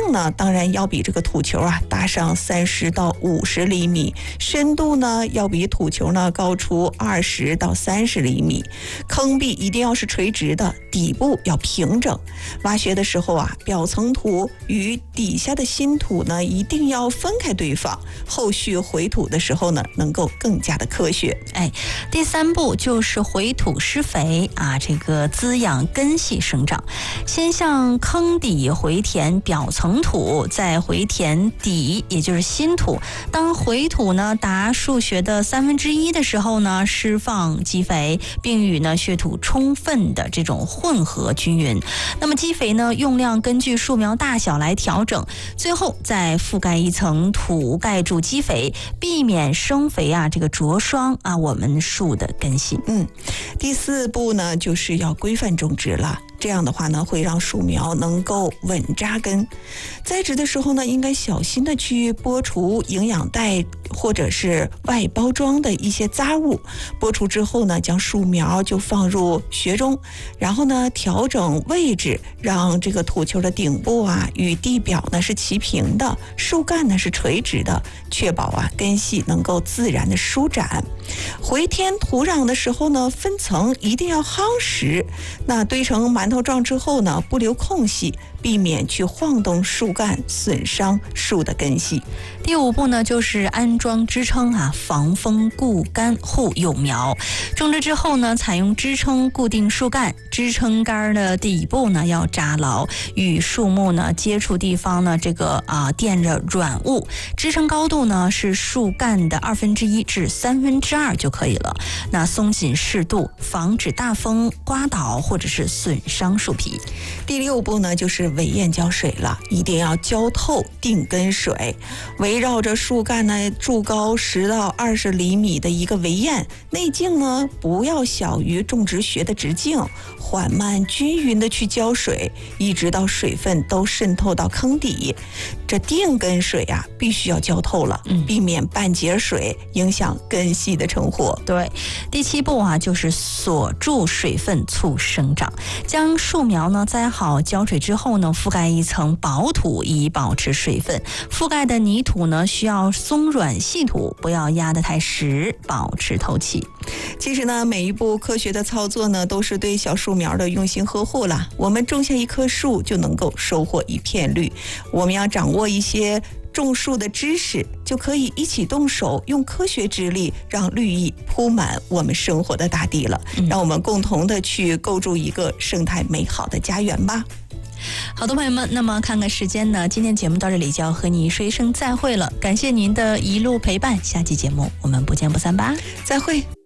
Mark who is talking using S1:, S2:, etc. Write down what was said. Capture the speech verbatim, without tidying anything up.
S1: 径呢，当然要比这个土球啊大上三十到五十厘米，深度呢要比土球呢高出二十到三十厘米。坑壁一定要是垂直的，底部要平整。挖掘的时候啊，表层土与底下的新土呢一定要分开对方，后续回土的时候呢能够更加的科学。
S2: 哎，第三步就是回土施肥啊，这个滋养根系生长。先向坑底回填表层土，再回填底，也就是新土。当回土呢达数学的三分之一的时候呢，释放基肥，并与呢血土充分的这种混合均匀。那么基肥呢用量根据树苗大小来调整，最后再覆盖一层土盖住基肥，避免生肥啊这个着霜啊我们树的根系。
S1: 嗯，第四步呢就是要规范种植了。这样的话呢，会让树苗能够稳扎根。栽植的时候呢，应该小心的去剥除营养袋或者是外包装的一些杂物。剥除之后呢，将树苗就放入穴中，然后呢，调整位置，让这个土球的顶部啊与地表呢是齐平的，树干呢是垂直的，确保啊根系能够自然的舒展。回填土壤的时候呢，分层一定要夯实。那堆成馒头状之后呢，不留空隙，避免去晃动树干，损伤树的根系。
S2: 第五步呢，就是安装支撑啊，防风固干护幼苗。种植之后呢，采用支撑固定树干，支撑杆的底部呢要扎牢，与树木呢接触地方呢这个啊垫着软物，支撑高度呢是树干的二分之一至三分之二就可以了。那松紧适度，防止大风刮倒或者是损伤树皮。
S1: 第六步呢，就是围堰浇水了，一定要浇透定根水，围绕着树干呢筑高十到二十厘米的一个围堰，内径呢不要小于种植穴的直径，缓慢均匀的去浇水，一直到水分都渗透到坑底。这定根水啊，必须要浇透了，避免半截水影响根系的成活。
S2: 对，第七步啊，就是锁住水分，促生长。将树苗呢栽好浇水之后呢，覆盖一层薄土以保持水分。覆盖的泥土呢需要松软细土，不要压得太实，保持透气。
S1: 其实呢，每一步科学的操作呢，都是对小树苗的用心呵护了。我们种下一棵树，就能够收获一片绿。我们要掌握一些种树的知识，就可以一起动手，用科学之力，让绿意铺满我们生活的大地了。嗯、让我们共同的去构筑一个生态美好的家园吧。
S2: 好的，朋友们，那么看看时间呢，今天节目到这里就要和你说一声再会了。感谢您的一路陪伴，下期节目我们不见不散吧。
S1: 再会。